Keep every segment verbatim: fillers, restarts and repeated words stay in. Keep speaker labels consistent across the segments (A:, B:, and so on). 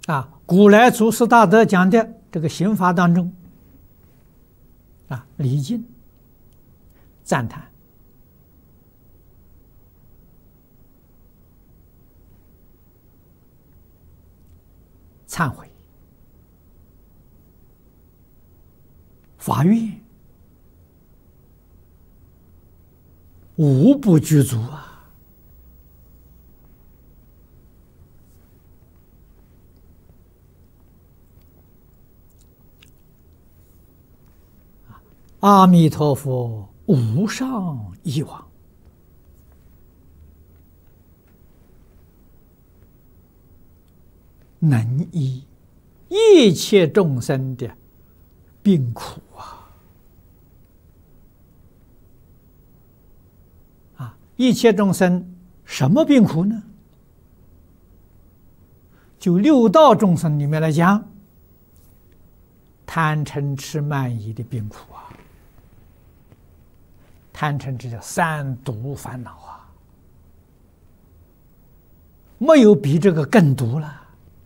A: 啊，古来祖师大德讲的这个刑法当中，啊，礼敬、赞叹、忏悔、发愿，无不具足啊！阿弥陀佛，无上义王，能医一切众生的病苦啊！啊，一切众生什么病苦呢？就六道众生里面来讲，贪嗔痴慢疑的病苦啊！贪嗔痴叫三毒烦恼啊，没有比这个更毒了。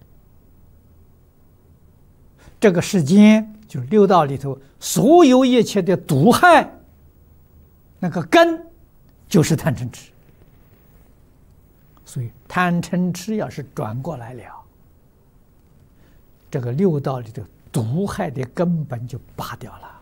A: 这个世间就六道里头所有一切的毒害，那个根就是贪嗔痴。所以贪嗔痴要是转过来了，这个六道里头毒害的根本就拔掉了。